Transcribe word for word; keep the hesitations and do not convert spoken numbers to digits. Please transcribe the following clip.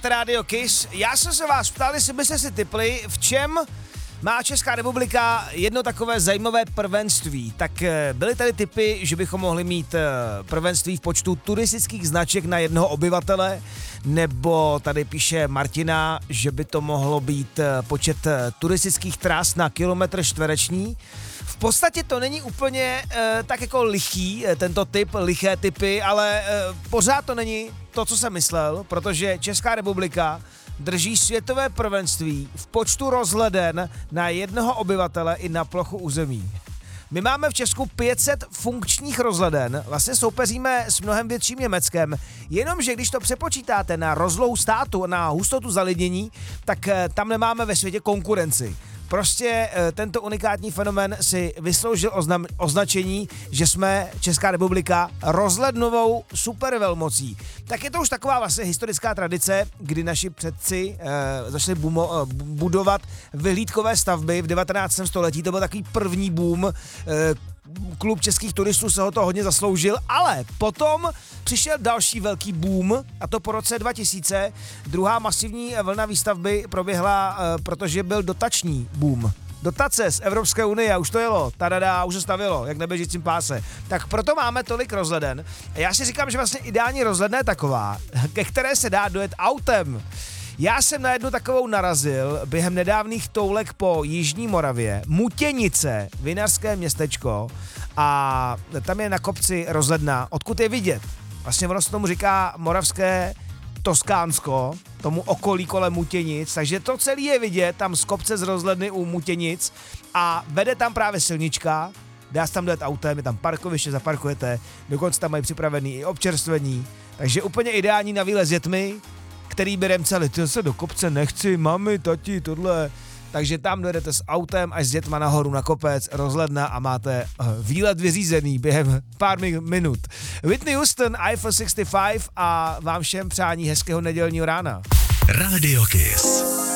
Radio Kiss. Já jsem se vás ptal, jestli byste si tipli, v čem má Česká republika jedno takové zajímavé prvenství. Tak byly tady tipy, že bychom mohli mít prvenství v počtu turistických značek na jednoho obyvatele, nebo tady píše Martina, že by to mohlo být počet turistických tras na kilometr čtvereční. V podstatě to není úplně e, tak jako lichý, tento typ, liché typy, ale e, pořád to není to, co jsem myslel, protože Česká republika drží světové prvenství v počtu rozhleden na jednoho obyvatele i na plochu území. My máme v Česku pět set funkčních rozhleden, vlastně soupeříme s mnohem větším Německem, jenomže když to přepočítáte na rozlohu státu, na hustotu zalidnění, tak e, tam nemáme ve světě konkurenci. Prostě e, tento unikátní fenomén si vysloužil oznam, označení, že jsme Česká republika rozhlednovou supervelmocí. Tak je to už taková vlastně historická tradice, kdy naši předci e, začali bumo, e, budovat vyhlídkové stavby v devatenáctém století. To byl takový první boom. E, Klub českých turistů se ho to hodně zasloužil, ale potom přišel další velký boom, a to po roce dva tisíce. Druhá masivní vlna výstavby proběhla, protože byl dotační boom. Dotace z Evropské unie, už to jelo, tadadá, už se stavilo, jak na běžícím páse. Tak proto máme tolik rozhleden. Já si říkám, že vlastně ideální rozhledna je taková, ke které se dá dojet autem. Já jsem na jednu takovou narazil během nedávných toulek po Jižní Moravě. Mutěnice, vinařské městečko, a tam je na kopci rozhledna, odkud je vidět. Vlastně ono se tomu říká moravské Toskánsko, tomu okolí kolem Mutěnic, takže to celé je vidět tam z kopce z rozhledny u Mutěnic a vede tam právě silnička, dá se tam dojet autem, je tam parkoviště, zaparkujete, dokonce tam mají připravený i občerstvení, takže úplně ideální na výlet s dětmi, který berem celý, ty se do kopce nechci, mami, tati, tohle. Takže tam dojedete s autem až s dětma nahoru na kopec, rozhledna a máte výlet vyřízený během pár minut. Whitney Houston, Eiffel šedesát pět a vám všem přání hezkého nedělního rána. Radio Kiss.